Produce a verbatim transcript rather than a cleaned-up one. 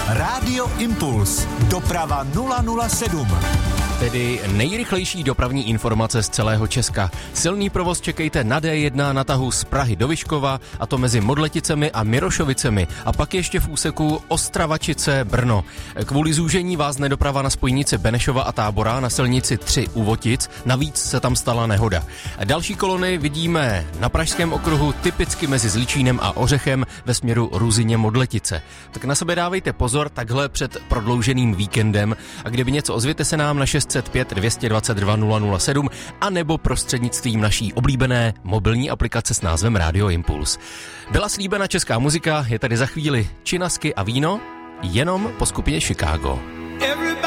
Rádio Impuls. Doprava nula nula sedm. Tedy nejrychlejší dopravní informace z celého Česka. Silný provoz čekejte na D jedna na tahu z Prahy do Vyškova, a to mezi Modleticemi a Mirošovicemi. A pak ještě v úseku Ostravačice Brno. Kvůli zúžení vázne doprava na spojnici Benešova a Tábora na silnici tři u Votic. Navíc se tam stala nehoda. Další kolony vidíme na Pražském okruhu, typicky mezi Zličínem a Ořechem ve směru Ruzyně Modletice. Tak na sebe dávejte pozor takhle před prodlouženým víkendem, a kdyby něco, ozvěte se nám na šest set pět dvě dvacet dva nula nula sedm a nebo prostřednictvím naší oblíbené mobilní aplikace s názvem Radio Impuls. Byla slíbena česká muzika, je tady za chvíli Činasky a víno, jenom po skupině Chicago.